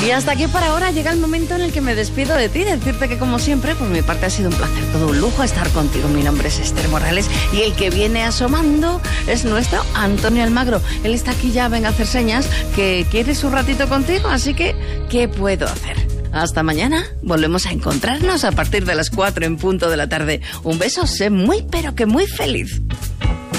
Y hasta aquí por ahora llega el momento en el que me despido de ti. Decirte que como siempre, por mi parte ha sido un placer, todo un lujo estar contigo. Mi nombre es Esther Morales y el que viene asomando es nuestro Antonio Almagro. Él está aquí ya, venga a hacer señas, que quiere su ratito contigo, así que, ¿qué puedo hacer? Hasta mañana, volvemos a encontrarnos a partir de las 4 en punto de la tarde. Un beso, sé muy pero que muy feliz.